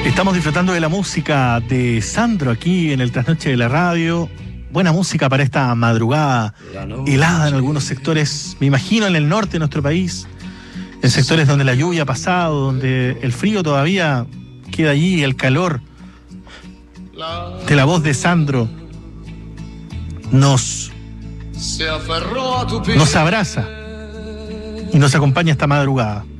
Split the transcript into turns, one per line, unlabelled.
Estamos disfrutando de la música de Sandro aquí en el Trasnoche de la Radio. Buena música para esta madrugada helada en algunos sectores, me imagino en el norte de nuestro país, en sectores donde la lluvia ha pasado, donde el frío todavía queda allí, el calor de la voz de Sandro nos abraza y nos acompaña esta madrugada.